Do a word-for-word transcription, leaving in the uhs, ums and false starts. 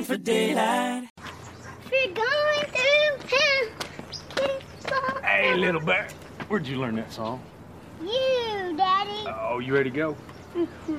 For daylight. We're going through town. Hey, little bear. Where'd you learn that song? You, Daddy. Oh, you ready to go? Mm-hmm.